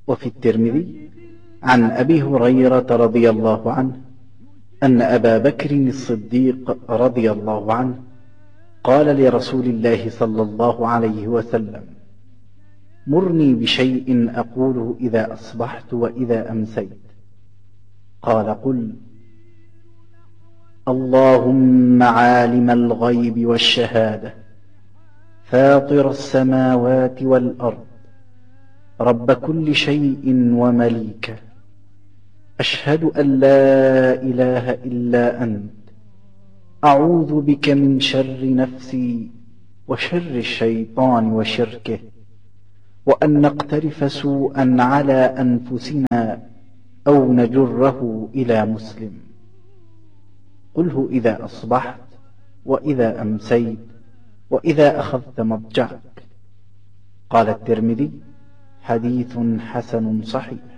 وفي الترمذي عن أبي هريرة رضي الله عنه أن أبا بكر الصديق رضي الله عنه قال لرسول الله صلى الله عليه وسلم: مرني بشيء أقوله إذا أصبحت وإذا أمسيت. قال: قل: اللهم عالم الغيب والشهادة، فاطر السماوات والأرض، رب كل شيء ومليكه، أشهد أن لا إله إلا أنت، أعوذ بك من شر نفسي وشر الشيطان وشركه، وأن نقترف سوءا على أنفسنا أو نجره إلى مسلم. قله إذا أصبحت وإذا أمسيت وإذا أخذت مضجعك. قال الترمذي: حديث حسن صحيح.